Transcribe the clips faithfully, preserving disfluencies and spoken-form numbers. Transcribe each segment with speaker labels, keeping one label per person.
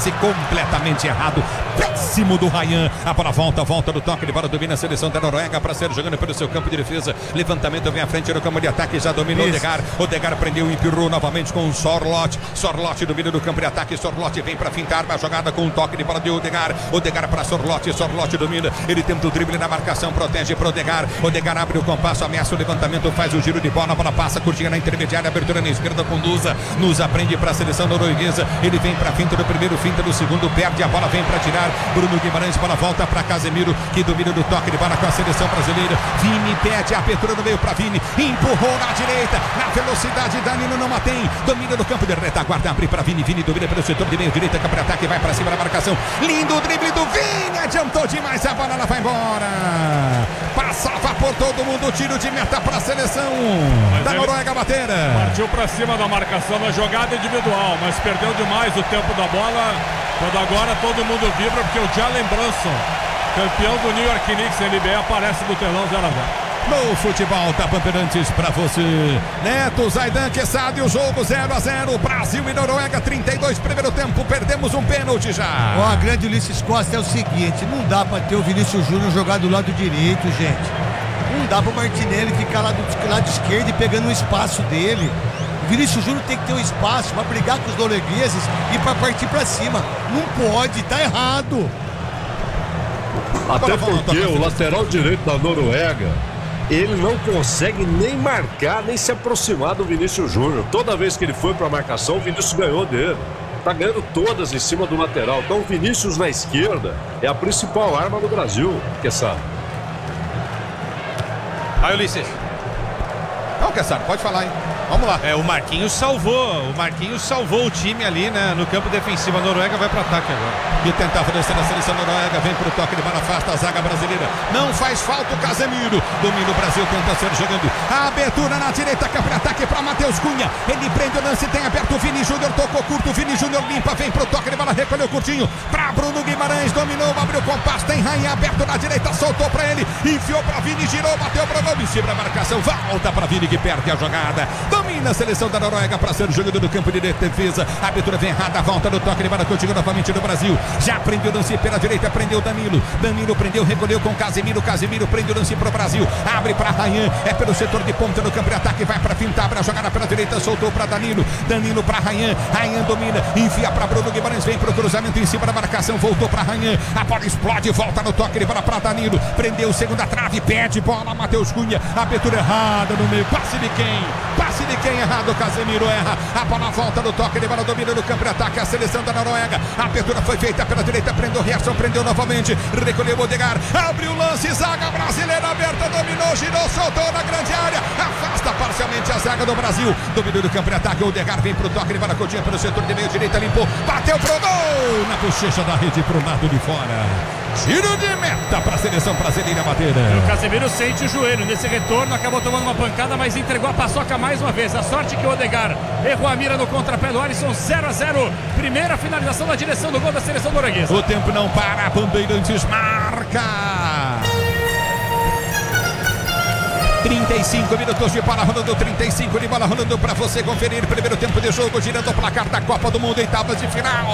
Speaker 1: passe completamente errado, péssimo do Ryan. A bola volta, volta do toque de bola, domina a seleção da Noruega para ser jogando pelo seu campo de defesa. Levantamento vem à frente no campo de ataque, já domina o Odegaard. Odegaard prendeu, empurrou novamente com o Sorloth. Sorloth domina do campo de ataque, Sorloth vem para fintar a jogada com o toque de bola de Odegaard. Odegaard para Sorloth, Sorloth domina, ele tenta o drible na marcação, protege para Odegaard. Odegaard abre o compasso, ameaça o levantamento, faz o giro de bola, a bola passa, curtinha na intermediária, abertura na esquerda com Nusa. Nusa prende para a seleção norueguesa, ele vem para a finta do primeiro, finta do segundo, perde a bola, vem para tirar. Bruno Guimarães, bola volta para Casemiro, que domina do toque de bola com a seleção brasileira. Vini pede a abertura no meio para Vini, empurrou na direita, na velocidade, Danilo não mantém, domina no campo de retaguarda, abre para Vini, Vini domina pelo setor de meio direita, campo de ataque, vai para cima da marcação, lindo drible do Vini, adiantou demais a bola, ela vai embora, passava por todo mundo, tiro de meta para a seleção mas da Noruega bater.
Speaker 2: Partiu para cima da marcação na jogada individual, mas perdeu demais o tempo da bola, quando agora todo mundo vibra porque o Jalen Brunson, campeão do New York Knicks N B A, aparece do telão zero a zero.
Speaker 1: No futebol da Bandeirantes pra você, Neto, Zaidan, Quesada e o jogo zero a zero, Brasil e Noruega, trinta e dois, primeiro tempo, perdemos um pênalti já.
Speaker 3: Ó, a grande Ulisses Costa é o seguinte, não dá pra ter o Vinícius Júnior jogar do lado direito, gente. Não dá pro Martinelli ficar lá do lado esquerdo e pegando o espaço dele. O Vinícius Júnior tem que ter um espaço pra brigar com os noruegueses e pra partir pra cima. Não pode, tá errado.
Speaker 4: Até porque o lateral direito da Noruega, ele não consegue nem marcar, nem se aproximar do Vinícius Júnior. Toda vez que ele foi para a marcação, o Vinícius ganhou dele. Tá ganhando todas em cima do lateral. Então o Vinícius na esquerda é a principal arma do Brasil, Quesada.
Speaker 1: Aí, Ulisses. Não, Quesada, pode falar, hein? Vamos lá.
Speaker 5: É, o Marquinhos salvou. O Marquinhos salvou o time ali, né, no campo defensivo. A Noruega vai para ataque agora.
Speaker 1: E tentava descer a seleção noruega, vem pro toque de bola, afasta a zaga brasileira. Não faz falta o Casemiro. Domina o Brasil, tenta ser jogando. A abertura na direita, campo de ataque para Matheus Cunha. Ele prende o lance, tem aberto o Vini Júnior, tocou curto, Vini Júnior limpa, vem pro toque de bola, recolheu curtinho. Para Bruno Guimarães, dominou, abriu o compasso, tem Rainha aberto na direita, soltou para ele, enfiou para Vini, girou, bateu para gol, em cima da marcação, volta para Vini que perde a jogada. Domina a seleção da Noruega para ser jogando no campo de defesa. A abertura vem errada, volta no toque de bola, continua novamente no Brasil. Já prendeu o lance pela direita, prendeu Danilo. Danilo prendeu, recolheu com Casemiro. Casemiro prende o lance pro Brasil. Abre para Rayan, é pelo setor de ponta no campo de ataque, vai para fintar, abre a jogada pela direita, soltou para Danilo. Danilo para Rayan, Rayan domina, enfia para Bruno Guimarães, vem pro cruzamento em cima da marcação, voltou para Rayan. A bola explode, volta no toque de bola para Danilo. Prendeu segunda trave, perde bola, Matheus Cunha. Abertura errada no meio, passe de quem? Passe de quem errado, Casemiro erra. A bola volta no toque de bola, domina no campo de ataque a seleção da Noruega. A abertura foi feita pela direita, prendeu Rierson, prendeu novamente, recolheu o Odegaard, abriu o lance, zaga brasileira aberta, dominou, girou, soltou na grande área, afasta parcialmente a zaga do Brasil. Dominou no campo de ataque, o Odegaard vem pro toque de bola, Coutinho pelo setor de meio direita, limpou, bateu pro gol, na bochecha da rede pro lado de fora. Tiro de meta para a seleção brasileira bater.
Speaker 2: O Casemiro sente o joelho nesse retorno, acabou tomando uma pancada, mas entregou a paçoca mais uma vez. A sorte que o Odegaard errou a mira no contrapé do Alisson. Zero a zero, primeira finalização na direção do gol da seleção norueguesa.
Speaker 1: O tempo não para, Bandeirantes marca. trinta e cinco minutos de bola rolando, trinta e cinco de bola rolando para você conferir. Primeiro tempo de jogo, girando o placar da Copa do Mundo, oitavas de final.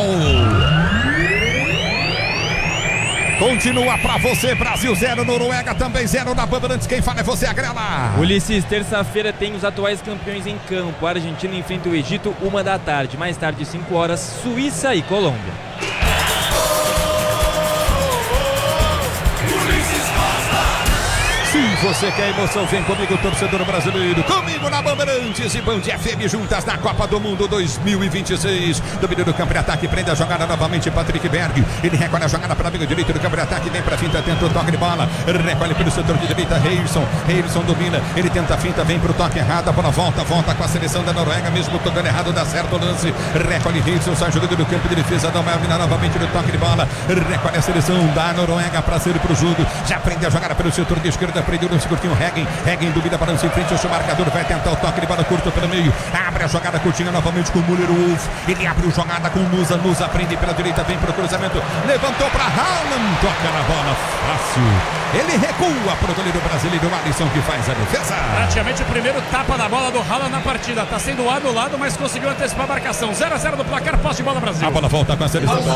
Speaker 1: Continua pra você, Brasil zero, Noruega também zero na Bandeirantes. Quem fala é você, Agrela.
Speaker 6: Ulisses, terça-feira tem os atuais campeões em campo. A Argentina enfrenta o Egito, uma da tarde. Mais tarde, cinco horas, Suíça e Colômbia.
Speaker 1: Se você quer emoção, vem comigo, torcedor brasileiro. Comigo na Bandeirantes e Band F M juntas na Copa do Mundo dois mil e vinte e seis. Domínio do campo de ataque, prende a jogada novamente, Patrick Berg. Ele recolhe a jogada para o amigo direito do campo de ataque, vem para a finta, tenta o toque de bola. Recolhe pelo setor de direita, Reilson. Reilson domina, ele tenta a finta, vem para o toque errado. A bola volta, volta com a seleção da Noruega, mesmo tocando errado, dá certo o lance. Recolhe Reilson, sai jogando do campo de defesa, dá uma mina novamente no toque de bola. Recolhe a seleção da Noruega para ser pro jogo. Já prende a jogada pelo setor de esquerda, prendeu no curtinho, Regen, Regen duvida, balança em frente, o seu marcador vai tentar o toque de bola curto pelo meio, abre a jogada curtinha novamente com o Müller Wolf, ele abre a jogada com o Nusa, Nusa prende pela direita, vem para o cruzamento, levantou para Haaland, toca na bola, fácil, ele recua para o goleiro brasileiro, Alisson, que faz a defesa.
Speaker 2: Praticamente o primeiro tapa da bola do Haaland na partida, está sendo anulado, mas conseguiu antecipar a marcação, zero a zero do placar, posse de bola Brasil.
Speaker 1: A bola volta com a seleção.